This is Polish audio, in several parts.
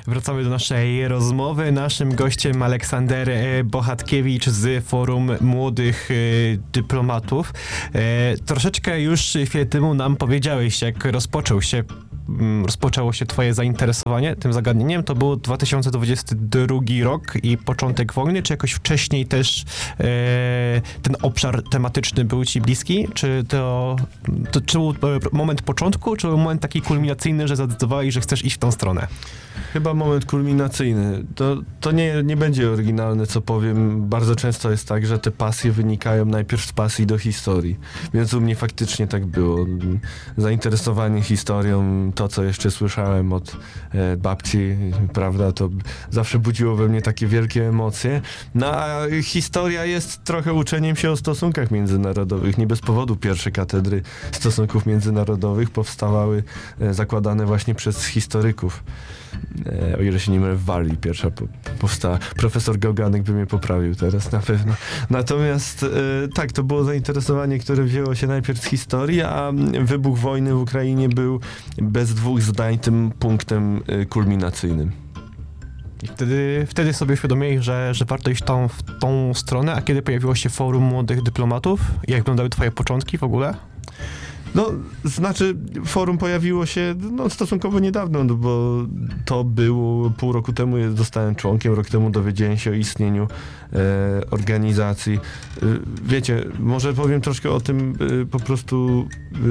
Wracamy do naszej rozmowy. Naszym gościem Aleksander Bohatkiewicz z Forum Młodych Dyplomatów. Troszeczkę już chwilę temu nam powiedziałeś, jak rozpoczęło się twoje zainteresowanie tym zagadnieniem. To był 2022 rok i początek wojny, czy jakoś wcześniej też ten obszar tematyczny był ci bliski? Czy czy był moment początku, czy był moment taki kulminacyjny, że zdecydowałeś, że chcesz iść w tą stronę? Chyba moment kulminacyjny. To nie będzie oryginalne, co powiem. Bardzo często jest tak, że te pasje wynikają najpierw z pasji do historii. Więc u mnie faktycznie tak było. Zainteresowanie historią, to co jeszcze słyszałem od babci, prawda, to zawsze budziło we mnie takie wielkie emocje. No a historia jest trochę uczeniem się o stosunkach międzynarodowych. Nie bez powodu pierwsze katedry stosunków międzynarodowych powstawały, zakładane właśnie przez historyków. O ile się nie mylę, w Walii pierwsza powstała. Profesor Gałganek by mnie poprawił teraz na pewno. Natomiast tak, to było zainteresowanie, które wzięło się najpierw z historii, a wybuch wojny w Ukrainie był bez dwóch zdań tym punktem kulminacyjnym. I wtedy sobie uświadomiłeś, że warto iść w tą stronę, a kiedy pojawiło się Forum Młodych Dyplomatów? Jak wyglądały twoje początki w ogóle? No, znaczy forum pojawiło się stosunkowo niedawno, bo to było pół roku temu, zostałem członkiem, rok temu dowiedziałem się o istnieniu organizacji. Wiecie, może powiem troszkę o tym po prostu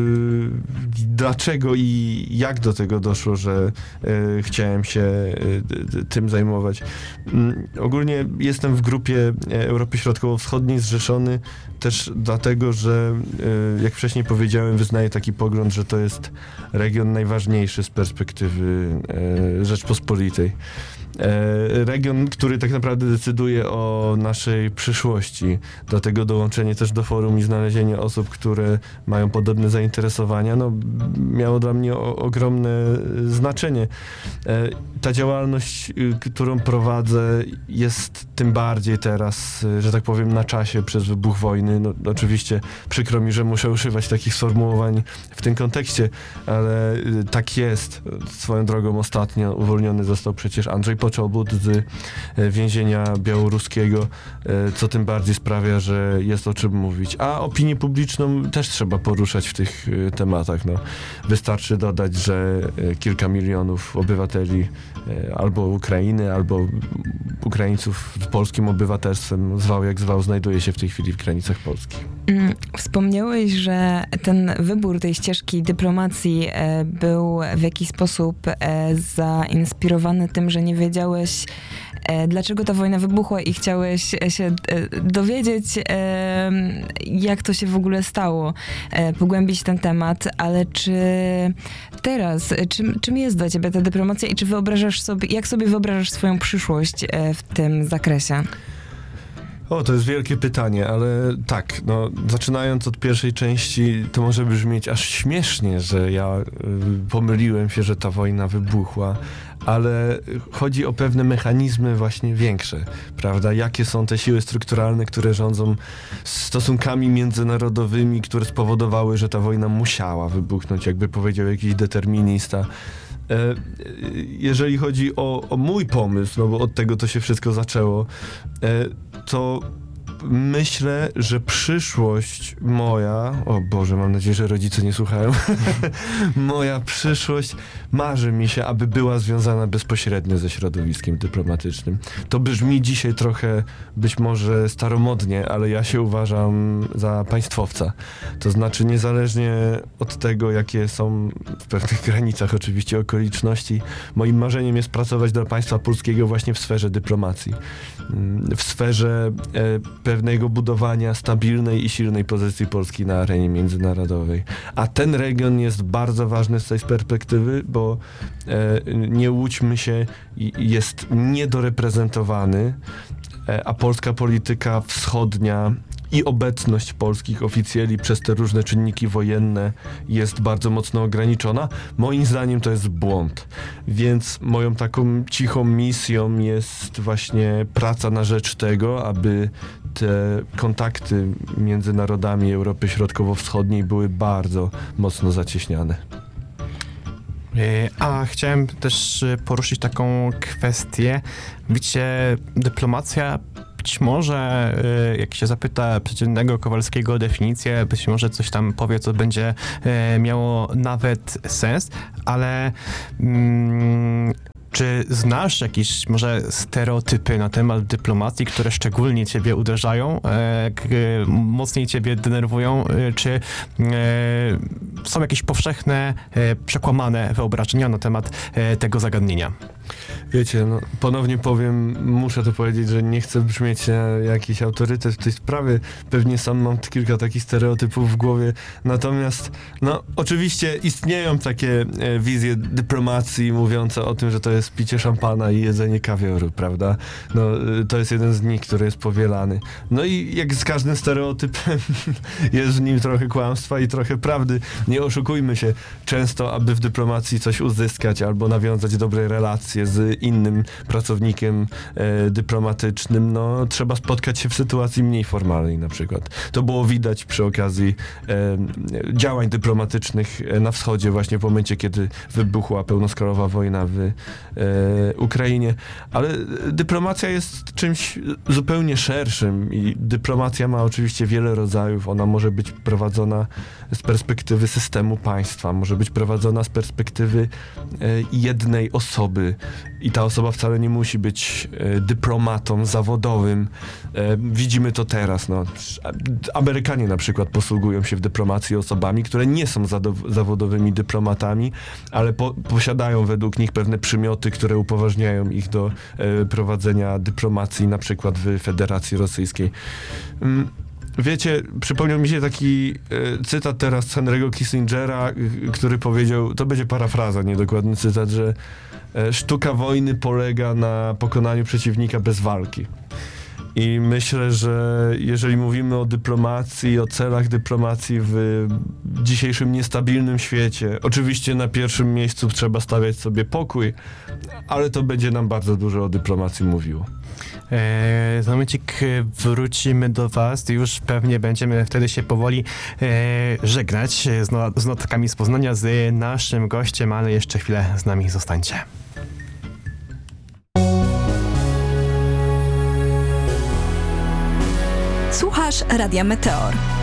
dlaczego i jak do tego doszło, że chciałem się tym zajmować. Ogólnie jestem w grupie Europy Środkowo-Wschodniej zrzeszony też dlatego, że jak wcześniej powiedziałem, wyznaję taki pogląd, że to jest region najważniejszy z perspektywy Rzeczpospolitej. Region, który tak naprawdę decyduje o naszej przyszłości. Dlatego dołączenie też do forum i znalezienie osób, które mają podobne zainteresowania, miało dla mnie ogromne znaczenie. Ta działalność, którą prowadzę, jest tym bardziej teraz, że tak powiem, na czasie przez wybuch wojny. Oczywiście przykro mi, że muszę używać takich sformułowań w tym kontekście, ale tak jest. Swoją drogą ostatnio uwolniony został przecież Andrzej Poczobut z więzienia białoruskiego, co tym bardziej sprawia, że jest o czym mówić. A opinię publiczną też trzeba poruszać w tych tematach. Wystarczy dodać, że kilka milionów obywateli albo Ukrainy, albo Ukraińców z polskim obywatelstwem, zwał jak zwał, znajduje się w tej chwili w granicach Polski. Wspomniałeś, że ten wybór tej ścieżki dyplomacji był w jakiś sposób zainspirowany tym, że nie wiedziałeś, dlaczego ta wojna wybuchła i chciałeś się dowiedzieć, jak to się w ogóle stało, pogłębić ten temat, ale czy teraz, czym jest dla ciebie ta dyplomacja i czy jak sobie wyobrażasz swoją przyszłość w tym zakresie? To jest wielkie pytanie, ale tak, zaczynając od pierwszej części, to może brzmieć aż śmiesznie, że ja pomyliłem się, że ta wojna wybuchła, ale chodzi o pewne mechanizmy właśnie większe, prawda? Jakie są te siły strukturalne, które rządzą stosunkami międzynarodowymi, które spowodowały, że ta wojna musiała wybuchnąć, jakby powiedział jakiś determinista. Jeżeli chodzi o mój pomysł, bo od tego to się wszystko zaczęło, to myślę, że przyszłość moja, o Boże, mam nadzieję, że rodzice nie słuchają, moja przyszłość marzy mi się, aby była związana bezpośrednio ze środowiskiem dyplomatycznym. To brzmi dzisiaj trochę być może staromodnie, ale ja się uważam za państwowca. To znaczy niezależnie od tego, jakie są w pewnych granicach oczywiście okoliczności, moim marzeniem jest pracować dla państwa polskiego właśnie w sferze dyplomacji. W sferze pewnego budowania stabilnej i silnej pozycji Polski na arenie międzynarodowej. A ten region jest bardzo ważny z tej perspektywy, bo nie łudźmy się, jest niedoreprezentowany, a polska polityka wschodnia i obecność polskich oficjeli przez te różne czynniki wojenne jest bardzo mocno ograniczona. Moim zdaniem to jest błąd. Więc moją taką cichą misją jest właśnie praca na rzecz tego, aby te kontakty między narodami Europy Środkowo-Wschodniej były bardzo mocno zacieśniane. A chciałem też poruszyć taką kwestię. Widzicie, dyplomacja być może, jak się zapyta przeciętnego Kowalskiego o definicję, być może coś tam powie, co będzie miało nawet sens, ale czy znasz jakieś może stereotypy na temat dyplomacji, które szczególnie ciebie uderzają, mocniej ciebie denerwują, czy są jakieś powszechne, przekłamane wyobrażenia na temat tego zagadnienia? Wiecie, no, ponownie powiem, muszę to powiedzieć, że nie chcę brzmieć na jakiś autorytet w tej sprawie. Pewnie sam mam kilka takich stereotypów w głowie. Natomiast, no, oczywiście istnieją takie wizje dyplomacji mówiące o tym, że to jest picie szampana i jedzenie kawioru, prawda? No, to jest jeden z nich, który jest powielany. No i jak z każdym stereotypem jest w nim trochę kłamstwa i trochę prawdy. Nie oszukujmy się. Często, aby w dyplomacji coś uzyskać albo nawiązać dobre relacje z innym pracownikiem dyplomatycznym, no trzeba spotkać się w sytuacji mniej formalnej na przykład. To było widać przy okazji działań dyplomatycznych na wschodzie właśnie w momencie, kiedy wybuchła pełnoskalowa wojna w Ukrainie. Ale dyplomacja jest czymś zupełnie szerszym i dyplomacja ma oczywiście wiele rodzajów. Ona może być prowadzona z perspektywy systemu państwa, może być prowadzona z perspektywy jednej osoby i ta osoba wcale nie musi być dyplomatą zawodowym. Widzimy to teraz. No. Amerykanie na przykład posługują się w dyplomacji osobami, które nie są zawodowymi dyplomatami, ale posiadają według nich pewne przymioty, które upoważniają ich do prowadzenia dyplomacji na przykład w Federacji Rosyjskiej. Wiecie, przypomniał mi się taki cytat teraz z Henry'ego Kissingera, który powiedział, to będzie parafraza, niedokładny cytat, że sztuka wojny polega na pokonaniu przeciwnika bez walki. I myślę, że jeżeli mówimy o dyplomacji, o celach dyplomacji w dzisiejszym niestabilnym świecie, oczywiście na pierwszym miejscu trzeba stawiać sobie pokój, ale to będzie nam bardzo dużo o dyplomacji mówiło. Za momencik wrócimy do was i już pewnie będziemy wtedy się powoli żegnać z notatkami z Poznania, z naszym gościem, ale jeszcze chwilę z nami zostańcie. Słuchasz Radia Meteor.